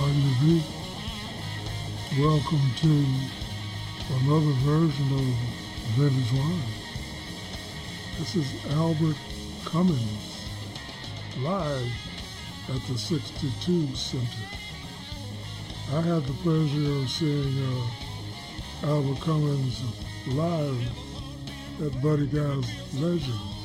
WB. Welcome to another version of Vintage Wine. This is Albert Cummins, live at the 62 Center. I had the pleasure of seeing Albert Cummins live at Buddy Guy's Legends